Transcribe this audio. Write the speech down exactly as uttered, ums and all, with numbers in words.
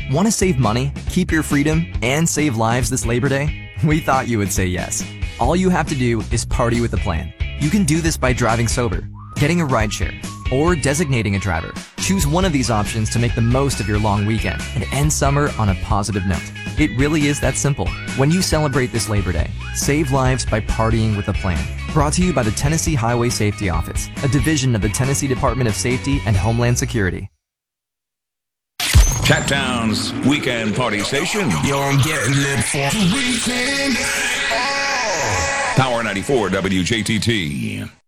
Want to save money, keep your freedom, and save lives this Labor Day? We thought you would say yes. All you have to do is party with a plan. You can do this by driving sober, getting a rideshare, or designating a driver. Choose one of these options to make the most of your long weekend and end summer on a positive note. It really is that simple. When you celebrate this Labor Day, save lives by partying with a plan. Brought to you by the Tennessee Highway Safety Office, a division of the Tennessee Department of Safety and Homeland Security. Chattown's weekend party station. Yo, I'm getting lit for the weekend. Oh. Power ninety-four W J T T.